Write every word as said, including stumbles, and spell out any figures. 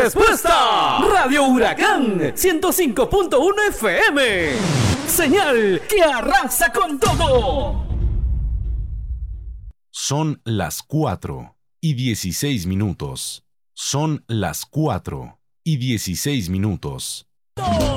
respuesta. Radio Huracán ciento cinco punto uno F M. Señal que arrasa con todo. Son las cuatro y dieciséis minutos. Son las cuatro y dieciséis minutos.